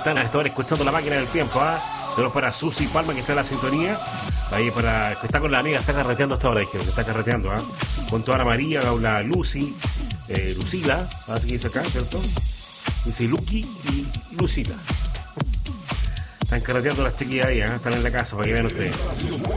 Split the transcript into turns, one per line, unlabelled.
están a esta hora escuchando La Máquina del Tiempo, Saludos para Susi Palma, que está en la sintonía. Ahí para que está con la amiga, está carreteando hasta ahora, dijeron, que está carreteando, con toda Ana María, habla Lucy, Lucila, así que dice acá, ¿cierto? Dice Lucky y Lucila. Están carreteando las chiquillas ahí, están en la casa, para que vean ustedes.